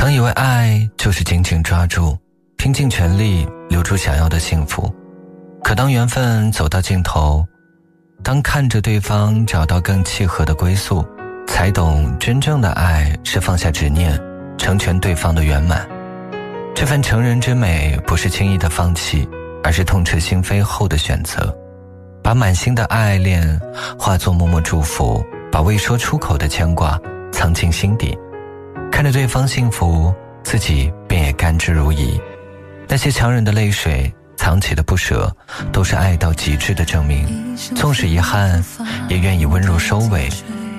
曾以为爱就是紧紧抓住，拼尽全力留住想要的幸福，可当缘分走到尽头，当看着对方找到更契合的归宿，才懂真正的爱是放下执念，成全对方的圆满。这份成人之美不是轻易的放弃，而是痛彻心扉后的选择，把满心的爱恋化作默默祝福，把未说出口的牵挂藏进心底，看着对方幸福，自己便也甘之如饴。那些强忍的泪水，藏起的不舍，都是爱到极致的证明。纵使遗憾，也愿以温柔收尾，